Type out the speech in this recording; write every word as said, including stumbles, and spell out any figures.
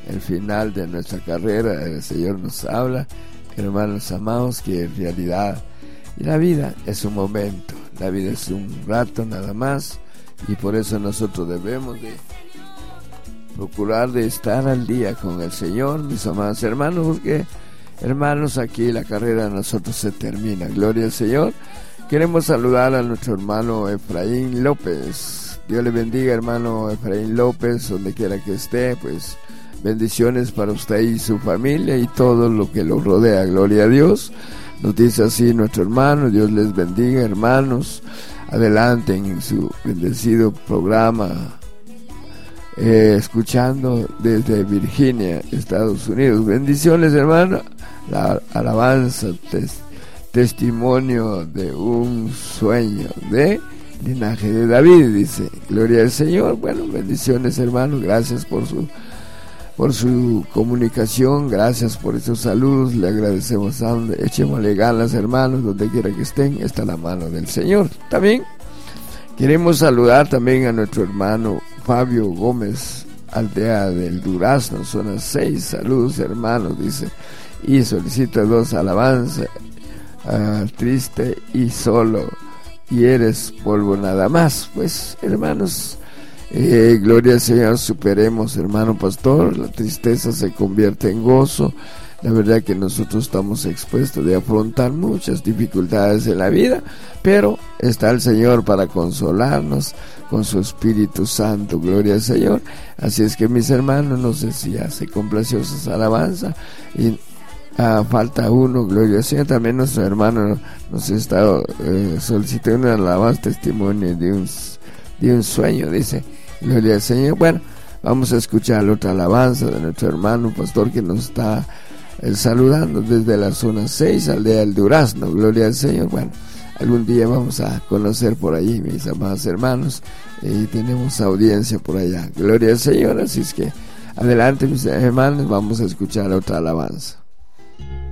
el final de nuestra carrera. El Señor nos habla, hermanos amados, que en realidad la vida es un momento, la vida es un rato nada más, y por eso nosotros debemos de procurar de estar al día con el Señor, mis amados hermanos, porque hermanos, aquí la carrera de nosotros se termina. Gloria al Señor. Queremos saludar a nuestro hermano Efraín López. Dios le bendiga, hermano Efraín López, donde quiera que esté. Pues bendiciones para usted y su familia y todo lo que lo rodea. Gloria a Dios. Nos dice así nuestro hermano. Dios les bendiga, hermanos. Adelante en su bendecido programa, eh, escuchando desde Virginia, Estados Unidos. Bendiciones, hermano. La alabanza, tes, testimonio de un sueño de linaje de David, dice. Gloria al Señor. Bueno, bendiciones, hermano. Gracias por su por su comunicación, gracias por esos saludos. Le agradecemos a donde, echémosle ganas, hermanos, donde quiera que estén, está la mano del Señor. También queremos saludar también a nuestro hermano Fabio Gómez, aldea del Durazno, zona seis. Saludos, hermanos, dice, y solicita dos alabanzas, uh, triste y solo, y eres polvo nada más. Pues, hermanos, Eh, gloria al Señor, superemos, hermano pastor, la tristeza se convierte en gozo. La verdad que nosotros estamos expuestos de afrontar muchas dificultades en la vida, pero está el Señor para consolarnos con su Espíritu Santo. Gloria al Señor. Así es que, mis hermanos, no sé si ya se complació esa alabanza y ah, falta uno. Gloria al Señor. También nuestro hermano nos está eh, solicitando una alabanza, testimonio de un de un sueño, dice. Gloria al Señor. Bueno, vamos a escuchar la otra alabanza de nuestro hermano pastor que nos está eh, saludando desde la zona seis, aldea del Durazno. Gloria al Señor. Bueno, algún día vamos a conocer por allí, mis amados hermanos, y tenemos audiencia por allá. Gloria al Señor. Así es que adelante, mis hermanos, vamos a escuchar la otra alabanza.